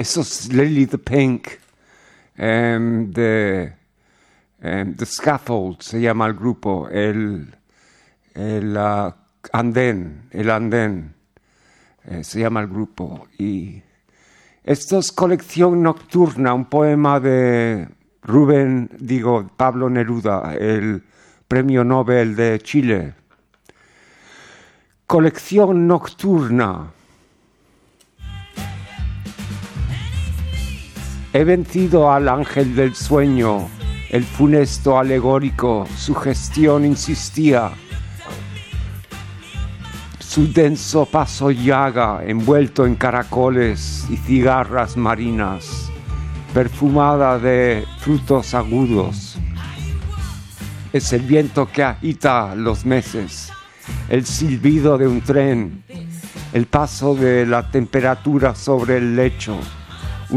Eso es Lily the Pink. The Scaffold se llama el grupo. El Andén. Se llama el grupo. Y esto es Colección Nocturna, un poema de Pablo Neruda, el Premio Nobel de Chile. Colección Nocturna. He vencido al ángel del sueño, el funesto alegórico, su gestión insistía. Su denso paso llaga, envuelto en caracoles y cigarras marinas, perfumada de frutos agudos. Es el viento que agita los meses, el silbido de un tren, el paso de la temperatura sobre el lecho.